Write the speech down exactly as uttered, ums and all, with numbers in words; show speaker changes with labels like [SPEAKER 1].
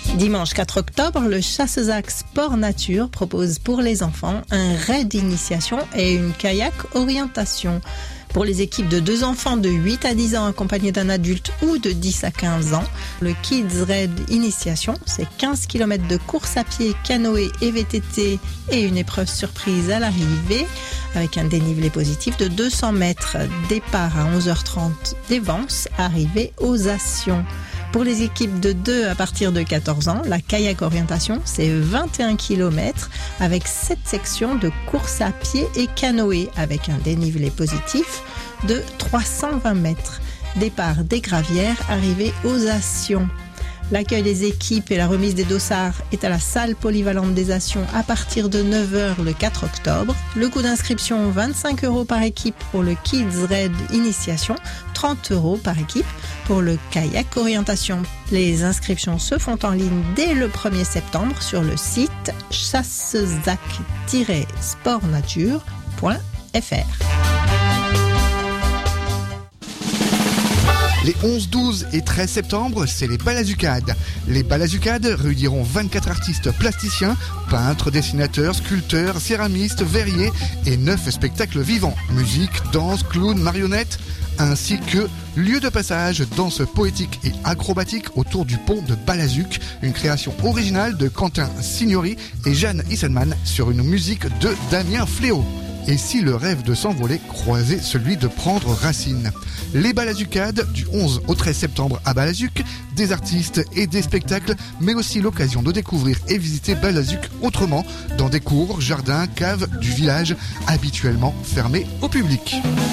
[SPEAKER 1] Dimanche quatre octobre, le Chassezac Sport Nature propose pour les enfants un raid d'initiation et une kayak orientation. Pour les équipes de deux enfants de huit à dix ans accompagnés d'un adulte ou de dix à quinze ans, le Kids Raid Initiation, c'est quinze kilomètres de course à pied, canoë et V T T et une épreuve surprise à l'arrivée avec un dénivelé positif de deux cents mètres. Départ à onze heures trente des Vences, arrivée aux Assions. Pour les équipes de deux à partir de quatorze ans, la kayak orientation, c'est vingt et un kilomètres avec sept sections de course à pied et canoë avec un dénivelé positif de trois cent vingt mètres. Départ des Gravières, arrivée aux Assions. L'accueil des équipes et la remise des dossards est à la salle polyvalente des Assions à partir de neuf heures le quatre octobre. Le coût d'inscription, vingt-cinq euros par équipe pour le Kids Raid Initiation, trente euros par équipe pour le kayak orientation. Les inscriptions se font en ligne dès le premier septembre sur le site chassezac tiret sport nature point f r.
[SPEAKER 2] Les onze, douze et treize septembre, c'est les Balazucades. Les Balazucades réuniront vingt-quatre artistes plasticiens, peintres, dessinateurs, sculpteurs, céramistes, verriers et neuf spectacles vivants. Musique, danse, clown, marionnettes, ainsi que lieu de passage, danse poétique et acrobatique autour du pont de Balazuc, une création originale de Quentin Signori et Jeanne Issenman sur une musique de Damien Fléau. Et si le rêve de s'envoler croisait celui de prendre racine? Les Balazucades du onze au treize septembre à Balazuc, des artistes et des spectacles, mais aussi l'occasion de découvrir et visiter Balazuc autrement, dans des cours, jardins, caves du village habituellement fermés au public.